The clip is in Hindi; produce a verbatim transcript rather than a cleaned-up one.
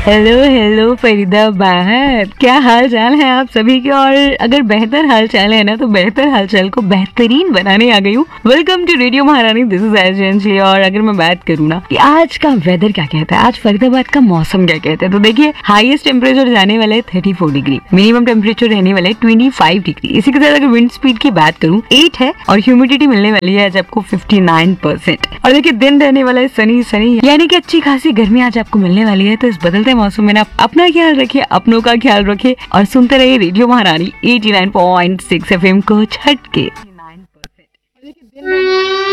हेलो हेलो फरीदाबाद, क्या हाल चाल है आप सभी के। और अगर बेहतर हाल चाल है ना तो बेहतर हाल चाल को बेहतरीन बनाने आ गई हूँ। वेलकम टू रेडियो महारानी, दिस इज एजेंसी। और अगर मैं बात करूँ ना कि आज का वेदर क्या कहता है, आज फरीदाबाद का मौसम क्या कहता है, तो देखिए हाईएस्ट टेम्परेचर जाने वाला है thirty four degree, minimum temperature रहने वाला है ट्वेंटी फाइव डिग्री। इसी के साथ अगर विंड स्पीड की बात करूँ एट है और ह्यूमिडिटी मिलने वाली है आज आपको फिफ्टी नाइन परसेंट। और देखिए दिन रहने वाला है सनी सनी, यानी कि अच्छी खासी गर्मी आज आपको मिलने वाली है। तो इस बदलते मौसम में आप अपना ख्याल रखिए, अपनों का ख्याल रखिए और सुनते रहिए रेडियो महारानी eighty nine point six FM को छट के।